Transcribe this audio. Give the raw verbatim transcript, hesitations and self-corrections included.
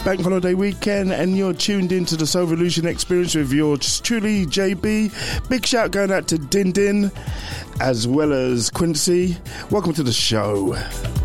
bank holiday weekend, and you're tuned into the Soul Revolution experience with yours truly, J B. Big shout going out to Din Din as well as Quincy. Welcome to the show.